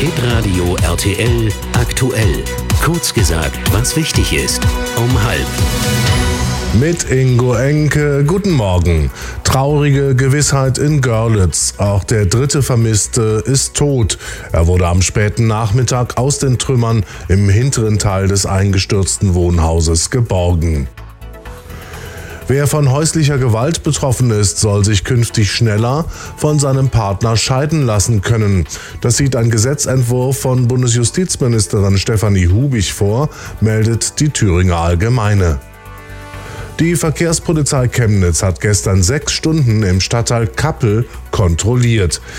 Hitradio RTL aktuell. Kurz gesagt, was wichtig ist. Um 12:30. Mit Ingo Enke, guten Morgen. Traurige Gewissheit in Görlitz. Auch der dritte Vermisste ist tot. Er wurde am späten Nachmittag aus den Trümmern im hinteren Teil des eingestürzten Wohnhauses geborgen. Wer von häuslicher Gewalt betroffen ist, soll sich künftig schneller von seinem Partner scheiden lassen können. Das sieht ein Gesetzentwurf von Bundesjustizministerin Stefanie Hubich vor, meldet die Thüringer Allgemeine. Die Verkehrspolizei Chemnitz hat gestern 6 Stunden im Stadtteil Kappel kontrolliert.